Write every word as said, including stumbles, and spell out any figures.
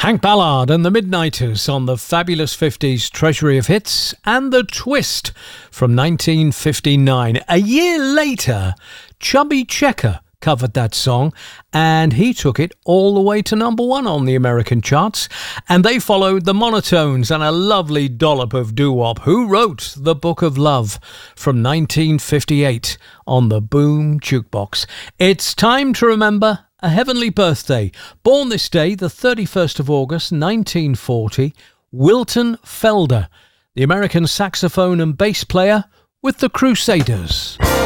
Hank Ballard and the Midnighters on the fabulous fifties Treasury of Hits, and The Twist from nineteen fifty-nine. A year later, Chubby Checker covered that song, and he took it all the way to number one on the American charts. And they followed the Monotones and a lovely dollop of doo-wop, who wrote The Book of Love from nineteen fifty-eight on the Boom Jukebox. It's time to remember a heavenly birthday. Born this day, the thirty-first of August, nineteen forty, Wilton Felder, the American saxophone and bass player with the Crusaders.